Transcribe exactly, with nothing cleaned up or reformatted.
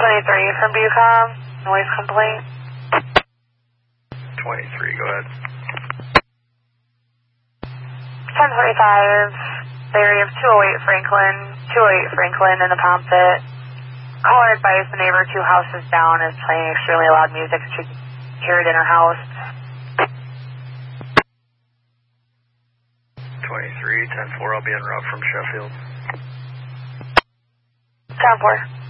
twenty-three from Bucom, noise complaint. twenty-three, go ahead. ten forty-five, the area of two oh eight Franklin, two oh eight Franklin in the Palm Pit. Caller advised the neighbor two houses down is playing extremely loud music. She could hear it in her house. twenty-three, ten four, I'll be en route from Sheffield. ten four.